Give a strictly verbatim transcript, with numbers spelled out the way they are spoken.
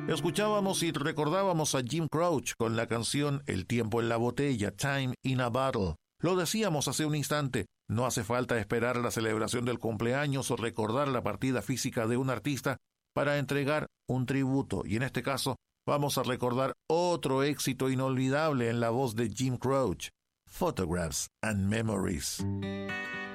Escuchábamos y recordábamos a Jim Croce con la canción El tiempo en la botella, Time in a Bottle. Lo decíamos hace un instante, no hace falta esperar la celebración del cumpleaños o recordar la partida física de un artista para entregar un tributo, y en este caso vamos a recordar otro éxito inolvidable en la voz de Jim Croce, Photographs and Memories.